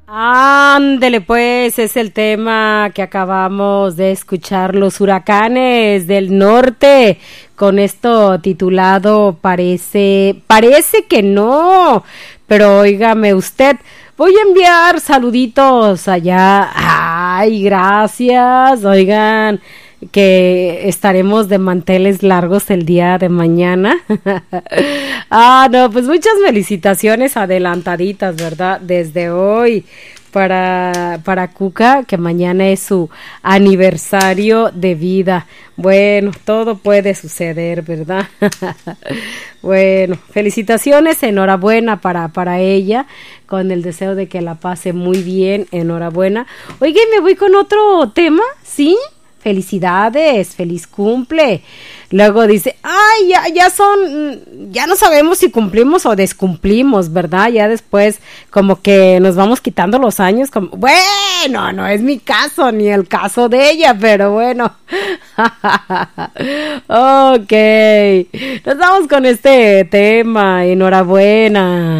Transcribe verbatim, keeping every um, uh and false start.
Ándele pues, es el tema que acabamos de escuchar, los huracanes del norte, con esto titulado Parece, parece que no, pero óigame usted, voy a enviar saluditos allá, ay, gracias, oigan, que estaremos de manteles largos el día de mañana. Ah, no, pues muchas felicitaciones adelantaditas, ¿verdad? Desde hoy para, para Cuca, que mañana es su aniversario de vida. Bueno, todo puede suceder, ¿verdad? Bueno, felicitaciones, enhorabuena para, para ella, con el deseo de que la pase muy bien, enhorabuena. Oye, me voy con otro tema, ¿sí? Felicidades, feliz cumple. Luego dice, ay, ya, ya son, ya no sabemos si cumplimos o descumplimos, ¿verdad? Ya después como que nos vamos quitando los años, como, bueno, no es mi caso, ni el caso de ella, pero bueno. Ok, nos vamos con este tema, enhorabuena.